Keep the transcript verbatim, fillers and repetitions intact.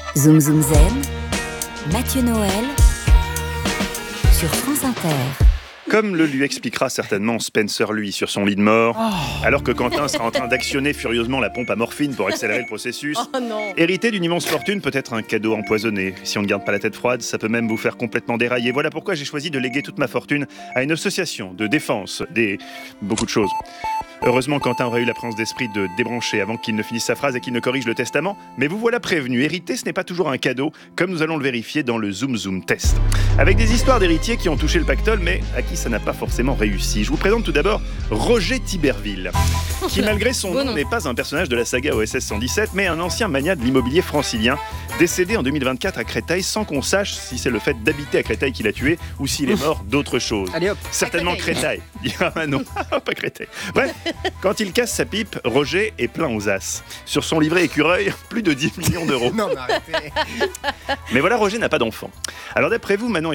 Zoom Zoom Zen, Mathieu Noël, sur France Inter. Comme le lui expliquera certainement Spencer, lui, sur son lit de mort, oh. alors que Quentin sera en train d'actionner furieusement la pompe à morphine pour accélérer le processus. Oh non. Hériter d'une immense fortune peut être un cadeau empoisonné. Si on ne garde pas la tête froide, ça peut même vous faire complètement dérailler. Voilà pourquoi j'ai choisi de léguer toute ma fortune à une association de défense des... beaucoup de choses. Heureusement, Quentin aurait eu la présence d'esprit de débrancher avant qu'il ne finisse sa phrase et qu'il ne corrige le testament. Mais vous voilà prévenu, hériter, ce n'est pas toujours un cadeau, comme nous allons le vérifier dans le Zoom Zoom Test. Avec des histoires d'héritiers qui ont touché le pactole, mais à qui ça n'a pas forcément réussi. Je vous présente tout d'abord Roger Tiberville, qui malgré son nom n'est pas un personnage de la saga O S S cent dix-sept, mais un ancien magnat de l'immobilier francilien, décédé en deux mille vingt-quatre à Créteil, sans qu'on sache si c'est le fait d'habiter à Créteil qui l'a tué ou s'il est mort d'autre chose. Allez hop. Certainement Créteil. Ah non, pas Créteil. Bref, quand il casse sa pipe, Roger est plein aux as. Sur son livret écureuil, plus de dix millions d'euros. Non, mais arrêtez. Mais voilà, Roger n'a pas d'enfant. Alors d'après vous, Manon